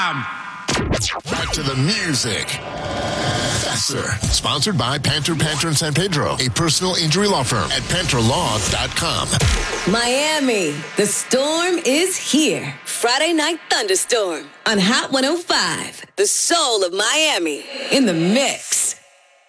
Back to the music. Faster. Sponsored by Panther in San Pedro, a personal injury law firm at PantherLaw.com. Miami, the storm is here. Friday Night Thunderstorm on Hot 105, the soul of Miami, in the mix.